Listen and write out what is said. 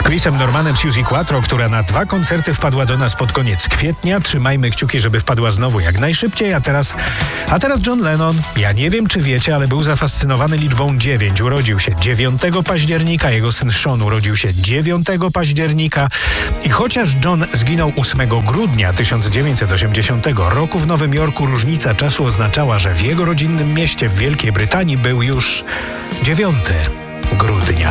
Chrisem Normanem Suzy Quattro, która na 2 koncerty wpadła do nas pod koniec kwietnia. Trzymajmy kciuki, żeby wpadła znowu jak najszybciej. A teraz John Lennon. Ja nie wiem, czy wiecie, ale był zafascynowany liczbą 9. Urodził się 9 października, jego syn Sean urodził się 9 października. I chociaż John zginął 8 grudnia 1980 roku w Nowym Jorku, różnica czasu oznaczała, że w jego rodzinnym mieście w Wielkiej Brytanii był już 9 grudnia.